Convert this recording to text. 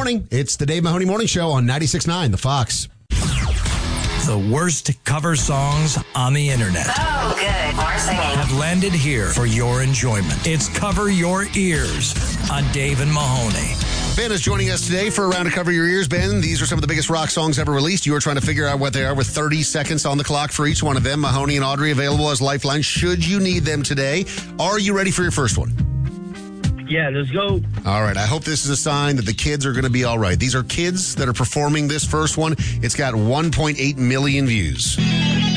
morning. It's the Dave Mahoney Morning Show on 96.9 The Fox. The worst cover songs on the internet. Oh, good. More singing. Have landed here for your enjoyment. It's Cover Your Ears on Dave and Mahoney. Ben is joining us today for a round of Cover Your Ears. Ben, these are some of the biggest rock songs ever released. You are trying to figure out what they are with 30 seconds on the clock for each one of them. Mahoney and Audrey available as lifelines should you need them today. Are you ready for your first one? Yeah, let's go. All right. I hope this is a sign that the kids are going to be all right. These are kids that are performing this first one. It's got 1.8 million views.